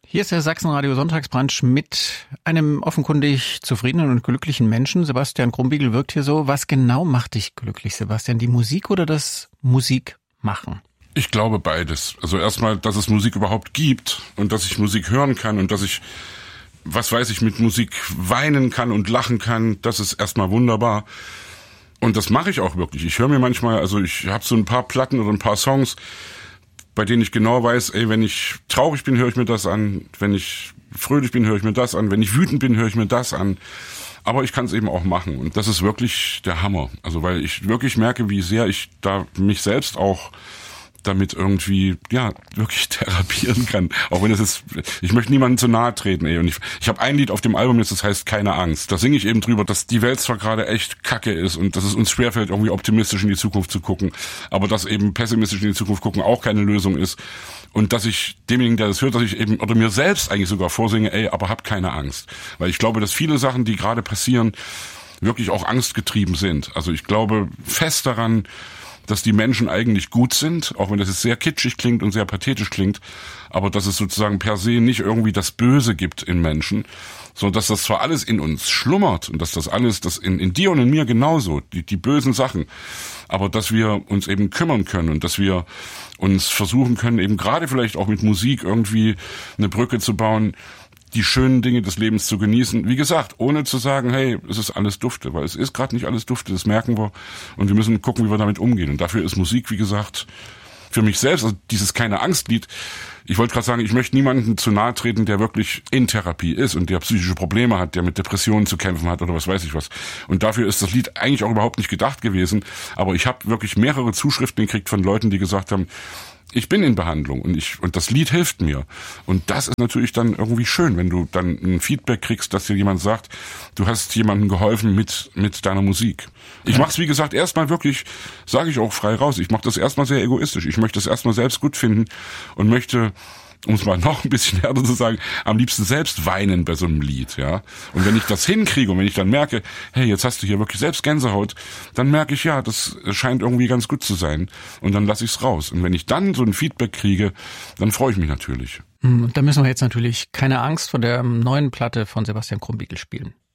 Hier ist der Sachsenradio Sonntagsbrunch mit einem offenkundig zufriedenen und glücklichen Menschen. Sebastian Krumbiegel wirkt hier so. Was genau macht dich glücklich, Sebastian? Die Musik oder das Musikmachen? Ich glaube beides. Also erstmal, dass es Musik überhaupt gibt und dass ich Musik hören kann und dass ich, mit Musik weinen kann und lachen kann. Das ist erstmal wunderbar. Und das mache ich auch wirklich. Ich höre mir manchmal, also ich habe so ein paar Platten oder ein paar Songs, bei denen ich genau weiß, wenn ich traurig bin, höre ich mir das an. Wenn ich fröhlich bin, höre ich mir das an. Wenn ich wütend bin, höre ich mir das an. Aber ich kann es eben auch machen. Und das ist wirklich der Hammer. Also weil ich wirklich merke, wie sehr ich da mich selbst auch damit irgendwie, wirklich therapieren kann. Auch wenn es ist, ich möchte niemandem zu nahe treten, Und ich habe ein Lied auf dem Album jetzt, das heißt Keine Angst. Da singe ich eben drüber, dass die Welt zwar gerade echt kacke ist und dass es uns schwerfällt, irgendwie optimistisch in die Zukunft zu gucken, aber dass eben pessimistisch in die Zukunft gucken auch keine Lösung ist. Und dass ich demjenigen, der das hört, dass ich eben, oder mir selbst eigentlich sogar vorsinge, aber hab keine Angst. Weil ich glaube, dass viele Sachen, die gerade passieren, wirklich auch angstgetrieben sind. Also ich glaube fest daran, dass die Menschen eigentlich gut sind, auch wenn das jetzt sehr kitschig klingt und sehr pathetisch klingt, aber dass es sozusagen per se nicht irgendwie das Böse gibt in Menschen, sondern dass das zwar alles in uns schlummert und dass das alles, das in dir und in mir genauso, die bösen Sachen, aber dass wir uns eben kümmern können und dass wir uns versuchen können, eben gerade vielleicht auch mit Musik irgendwie eine Brücke zu bauen, die schönen Dinge des Lebens zu genießen. Wie gesagt, ohne zu sagen, hey, es ist alles dufte, weil es ist gerade nicht alles dufte, das merken wir und wir müssen gucken, wie wir damit umgehen. Und dafür ist Musik, wie gesagt, für mich selbst, also dieses Keine Angst-Lied, ich wollte gerade sagen, ich möchte niemandem zu nahe treten, der wirklich in Therapie ist und der psychische Probleme hat, der mit Depressionen zu kämpfen hat oder was weiß ich was. Und dafür ist das Lied eigentlich auch überhaupt nicht gedacht gewesen, aber ich habe wirklich mehrere Zuschriften gekriegt von Leuten, die gesagt haben, ich bin in Behandlung und das Lied hilft mir. Und das ist natürlich dann irgendwie schön, wenn du dann ein Feedback kriegst, dass dir jemand sagt, du hast jemandem geholfen mit deiner Musik. Ich mache es, wie gesagt, erstmal wirklich, sage ich auch frei raus, ich mache das erstmal sehr egoistisch. Ich möchte es erstmal selbst gut finden und möchte, um es mal noch ein bisschen härter zu sagen, am liebsten selbst weinen bei so einem Lied, ja. Und wenn ich das hinkriege und wenn ich dann merke, hey, jetzt hast du hier wirklich selbst Gänsehaut, dann merke ich, das scheint irgendwie ganz gut zu sein und dann lasse ich es raus. Und wenn ich dann so ein Feedback kriege, dann freue ich mich natürlich. Und da müssen wir jetzt natürlich Keine Angst von der neuen Platte von Sebastian Krumbiegel spielen.